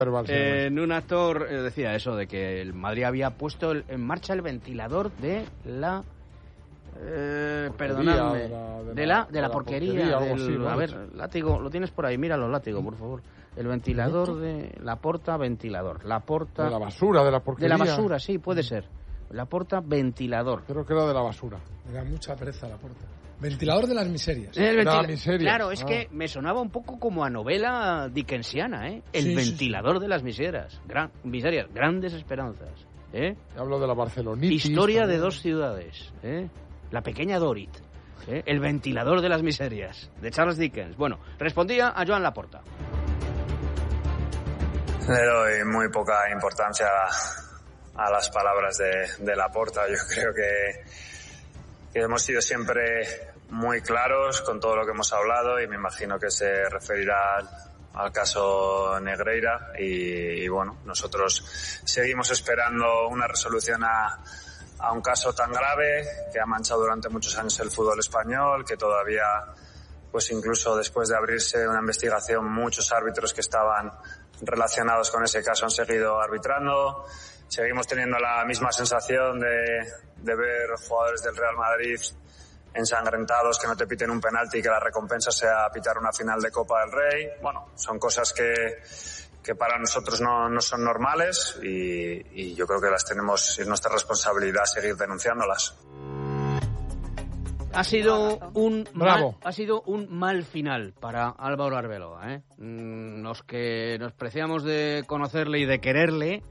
En un actor decía eso, de que el Madrid había puesto en marcha el ventilador de la... perdonadme, de la porquería. A ver, látigo, lo tienes por ahí, míralo, látigo, por favor. El ventilador de Laporta, ventilador. Laporta... De la basura, de la porquería. De la basura, sí, puede ser. Laporta, ventilador. Creo que era de la basura. Me da mucha pereza Laporta. Ventilador de las miserias. Claro, es que me sonaba un poco como a novela dickensiana, ¿eh? El ventilador de las miserias. Miserias, grandes esperanzas. Hablo de la Barcelonitis. Historia de dos ciudades. La pequeña Dorit. El ventilador de las miserias, de Charles Dickens. Bueno, respondía a Joan Laporta. Le doy muy poca importancia a las palabras de Laporta. Yo creo que hemos sido siempre muy claros con todo lo que hemos hablado y me imagino que se referirá al caso Negreira y bueno, nosotros seguimos esperando una resolución a un caso tan grave que ha manchado durante muchos años el fútbol español, que todavía, pues incluso después de abrirse una investigación, muchos árbitros que estaban relacionados con ese caso han seguido arbitrando. Seguimos teniendo la misma sensación de ver jugadores del Real Madrid ensangrentados, que no te piten un penalti y que la recompensa sea pitar una final de Copa del Rey. Bueno, son cosas que para nosotros no son normales y yo creo que las tenemos, es nuestra responsabilidad seguir denunciándolas. Ha sido un mal final para Álvaro Arbeloa, Los que nos preciamos de conocerle y de quererle,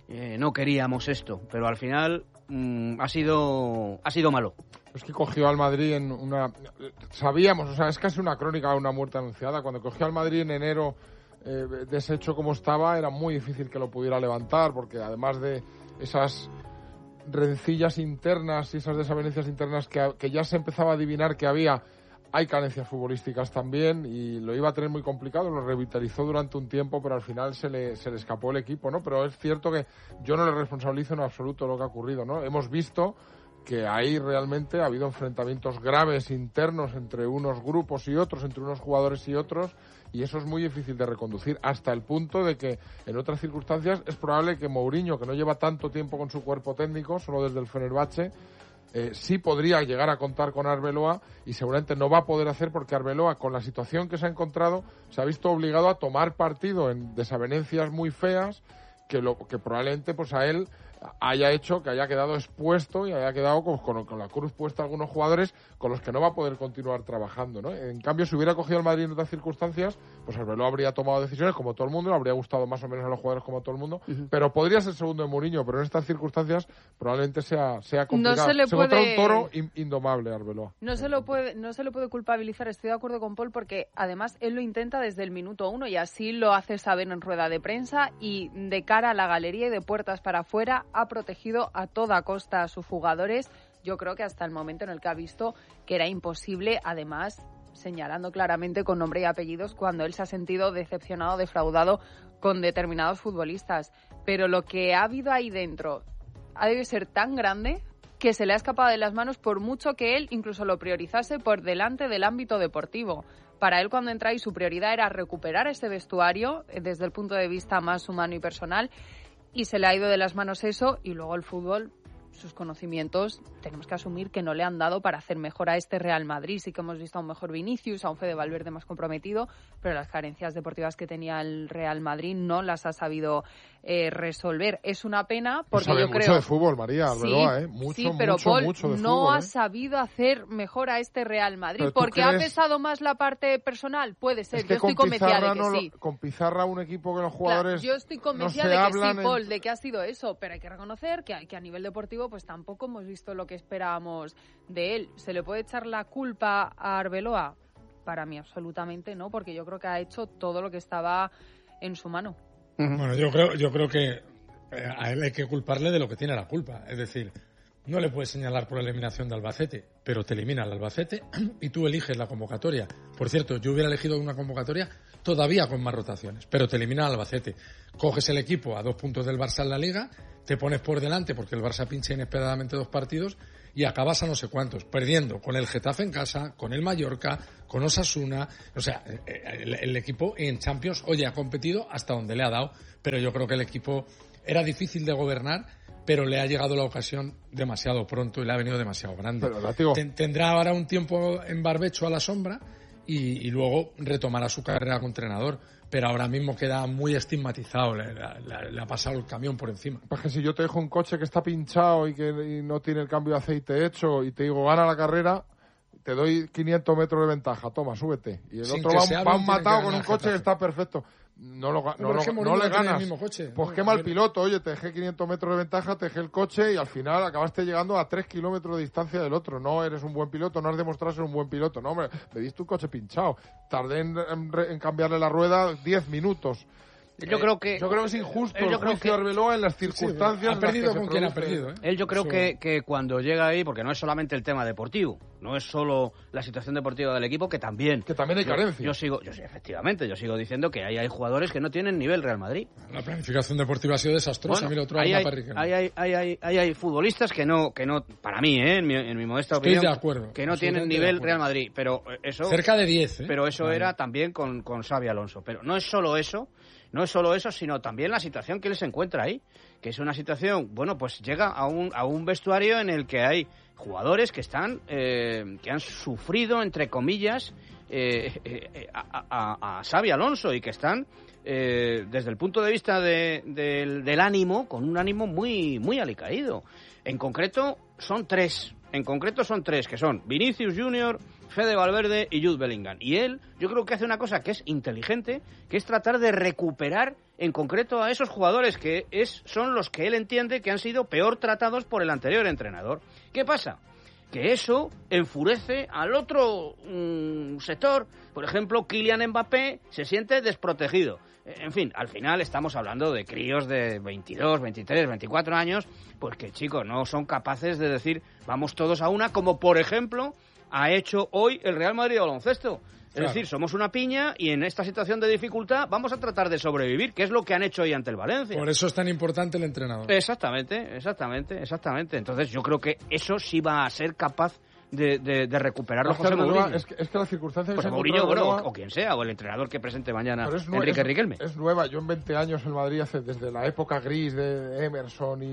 no queríamos esto, pero al final ha sido malo. Es que cogió al Madrid en una... Sabíamos, o sea, es casi una crónica de una muerte anunciada. Cuando cogió al Madrid en enero, deshecho como estaba, era muy difícil que lo pudiera levantar, porque además de esas rencillas internas y esas desavenencias internas que ya se empezaba a adivinar que había, hay carencias futbolísticas también y lo iba a tener muy complicado. Lo revitalizó durante un tiempo, pero al final se le escapó el equipo, ¿no? Pero es cierto que yo no le responsabilizo en absoluto lo que ha ocurrido, ¿no? Hemos visto que ahí realmente ha habido enfrentamientos graves internos entre unos grupos y otros, entre unos jugadores y otros, y eso es muy difícil de reconducir, hasta el punto de que en otras circunstancias es probable que Mourinho, que no lleva tanto tiempo con su cuerpo técnico, solo desde el Fenerbahce, sí podría llegar a contar con Arbeloa y seguramente no va a poder hacer, porque Arbeloa, con la situación que se ha encontrado, se ha visto obligado a tomar partido en desavenencias muy feas que probablemente pues a él haya hecho que haya quedado expuesto y haya quedado con la cruz puesta a algunos jugadores con los que no va a poder continuar trabajando, ¿no? En cambio, si hubiera cogido el Madrid en otras circunstancias, pues Arbeloa habría tomado decisiones como todo el mundo, le habría gustado más o menos a los jugadores como todo el mundo, pero podría ser segundo de Mourinho, pero en estas circunstancias probablemente sea complicado. No se le puede... encontró un toro indomable, Arbeloa. No se le puede culpabilizar, estoy de acuerdo con Paul, porque además él lo intenta desde el minuto 1 y así lo hace saber en rueda de prensa, y de cara a la galería y de puertas para afuera ha protegido a toda costa a sus jugadores. Yo creo que hasta el momento en el que ha visto que era imposible, además señalando claramente con nombre y apellidos cuando él se ha sentido decepcionado, defraudado con determinados futbolistas. Pero lo que ha habido ahí dentro ha debido ser tan grande que se le ha escapado de las manos, por mucho que él incluso lo priorizase por delante del ámbito deportivo. Para él, cuando entra ahí, su prioridad era recuperar ese vestuario desde el punto de vista más humano y personal, y se le ha ido de las manos eso, y luego el fútbol, sus conocimientos, tenemos que asumir que no le han dado para hacer mejor a este Real Madrid. Sí que hemos visto a un mejor Vinicius, a un Fede Valverde más comprometido, pero las carencias deportivas que tenía el Real Madrid no las ha sabido resolver. Es una pena, porque yo creo... mucho de fútbol, María Arbeloa, pero Paul mucho de no fútbol, ha sabido hacer mejor a este Real Madrid. ¿Porque crees... ha pesado más la parte personal? Puede ser, es que yo estoy convencida de que sí. Con Pizarra, un equipo que los jugadores... Claro, yo estoy convencida de que sí, Paul, de que ha sido eso, pero hay que reconocer que a nivel deportivo pues tampoco hemos visto lo que esperábamos de él. ¿Se le puede echar la culpa a Arbeloa? Para mí absolutamente no, porque yo creo que ha hecho todo lo que estaba en su mano. Bueno, yo creo que a él hay que culparle de lo que tiene la culpa. Es decir, no le puedes señalar por la eliminación de Albacete, pero te elimina el Albacete y tú eliges la convocatoria. Por cierto, yo hubiera elegido una convocatoria todavía con más rotaciones, pero te elimina el Albacete. Coges el equipo a 2 puntos del Barça en la Liga, te pones por delante porque el Barça pincha inesperadamente 2 partidos y acabas a no sé cuántos, perdiendo con el Getafe en casa, con el Mallorca, con Osasuna. O sea, el equipo en Champions, oye, ha competido hasta donde le ha dado, pero yo creo que el equipo era difícil de gobernar, pero le ha llegado la ocasión demasiado pronto y le ha venido demasiado grande. Tendrá ahora un tiempo en barbecho a la sombra y luego retomará su carrera como entrenador. Pero ahora mismo queda muy estigmatizado, le ha pasado el camión por encima. Pues que si yo te dejo un coche que está pinchado y no tiene el cambio de aceite hecho y te digo, gana la carrera, te doy 500 metros de ventaja, toma, súbete. Y el otro va matado con un coche que está perfecto. No le ganas. Pues qué mal piloto, oye, te dejé 500 metros de ventaja, te dejé el coche y al final acabaste llegando a 3 kilómetros de distancia del otro. No eres un buen piloto, no has demostrado ser un buen piloto. No, hombre, me diste un coche pinchado. Tardé en cambiarle la rueda 10 minutos. Yo creo que es injusto el juicio de Arbeloa en las circunstancias. Ha perdido con quien ha perdido. Él yo creo que cuando llega ahí, porque no es solamente el tema deportivo, no es solo la situación deportiva del equipo, que también hay carencia. Yo sigo diciendo que hay jugadores que no tienen nivel Real Madrid. La planificación deportiva ha sido desastrosa. Mira, otro hay futbolistas que no, para mí, en mi modesta opinión, estoy de acuerdo, que no tienen nivel Real Madrid, pero eso cerca de 10, pero eso era también con Xabi Alonso. Pero no es solo eso, sino también la situación que él se encuentra ahí, que es una situación, bueno, pues llega a un vestuario en el que hay jugadores que que han sufrido, entre comillas, a Xabi Alonso y que están desde el punto de vista del ánimo, con un ánimo muy, muy alicaído. En concreto son tres, que son Vinicius Junior, Fede Valverde y Jude Bellingham. Y él, yo creo que hace una cosa que es inteligente, que es tratar de recuperar en concreto a esos jugadores que son los que él entiende que han sido peor tratados por el anterior entrenador. ¿Qué pasa? Que eso enfurece al otro sector. Por ejemplo, Kylian Mbappé se siente desprotegido. En fin, al final estamos hablando de críos de 22, 23, 24 años, pues que, chicos, no son capaces de decir vamos todos a una, como por ejemplo ha hecho hoy el Real Madrid de baloncesto. Es decir, somos una piña y en esta situación de dificultad vamos a tratar de sobrevivir, que es lo que han hecho hoy ante el Valencia. Por eso es tan importante el entrenador. Exactamente. Entonces yo creo que eso sí va a ser capaz de recuperarlo José Mourinho. Es que las circunstancias... José Mourinho, o quien sea, o el entrenador que presente mañana, Enrique Riquelme. Es nueva. Yo en 20 años en Madrid, desde la época gris de Emerson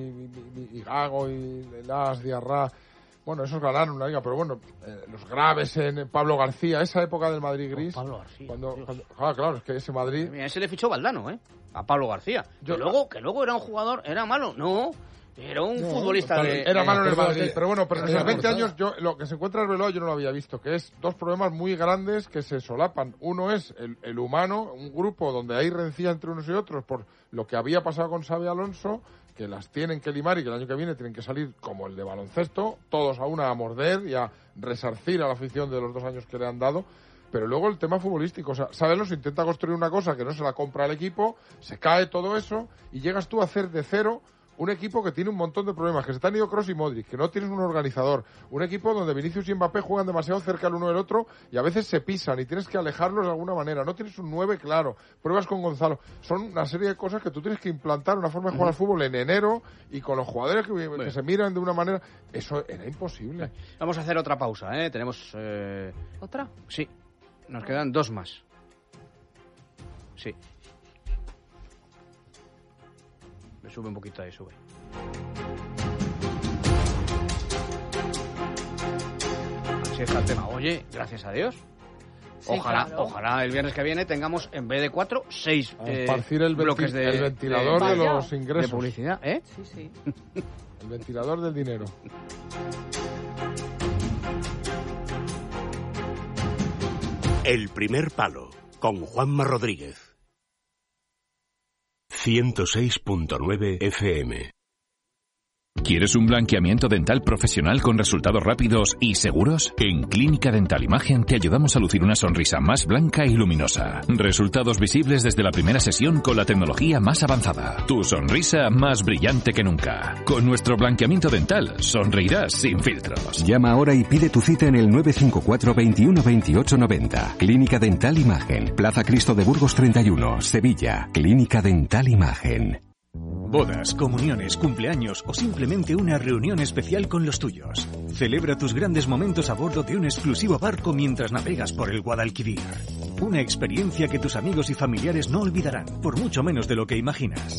y Gago y Las, Diarra... Bueno, esos ganaron una liga, pero bueno, los graves en Pablo García, esa época del Madrid gris. Pablo García. Claro, es que ese Madrid... Mira, ese le fichó Valdano, a Pablo García. Que luego era un jugador, era malo. No, era un futbolista Era malo en el Madrid. Pero bueno, en esos 20 años, lo que se encuentra Arbeloa yo no lo había visto, que es dos problemas muy grandes que se solapan. Uno es el humano, un grupo donde hay rencilla entre unos y otros por lo que había pasado con Xabi Alonso, que las tienen que limar y que el año que viene tienen que salir como el de baloncesto, todos a una a morder y a resarcir a la afición de los 2 años que le han dado. Pero luego el tema futbolístico, o sea, Sabelos intenta construir una cosa que no se la compra el equipo, se cae todo eso y llegas tú a hacer de cero un equipo que tiene un montón de problemas, que se te han ido Kroos y Modric, que no tienes un organizador, un equipo donde Vinicius y Mbappé juegan demasiado cerca el uno del otro y a veces se pisan y tienes que alejarlos de alguna manera, no tienes un 9 claro, pruebas con Gonzalo, son una serie de cosas que tú tienes que implantar una forma de jugar al fútbol en enero y con los jugadores que se miran de una manera, eso era imposible. Vamos a hacer otra pausa, tenemos... ¿Otra? Sí, nos quedan 2 más. Sí. Sube un poquito ahí, sube. Así está el tema. Oye, gracias a Dios. Sí, ojalá el viernes que viene tengamos, en vez de 4, 6 bloques el ventilador de los ingresos. De publicidad, ¿eh? Sí. El ventilador del dinero. El primer palo, con Juanma Rodríguez. 106.9 FM. ¿Quieres un blanqueamiento dental profesional con resultados rápidos y seguros? En Clínica Dental Imagen te ayudamos a lucir una sonrisa más blanca y luminosa. Resultados visibles desde la primera sesión con la tecnología más avanzada. Tu sonrisa más brillante que nunca. Con nuestro blanqueamiento dental sonreirás sin filtros. Llama ahora y pide tu cita en el 954 21 28 90. Clínica Dental Imagen. Plaza Cristo de Burgos 31, Sevilla. Clínica Dental Imagen. Bodas, comuniones, cumpleaños o simplemente una reunión especial con los tuyos. Celebra tus grandes momentos a bordo de un exclusivo barco mientras navegas por el Guadalquivir. Una experiencia que tus amigos y familiares no olvidarán, por mucho menos de lo que imaginas.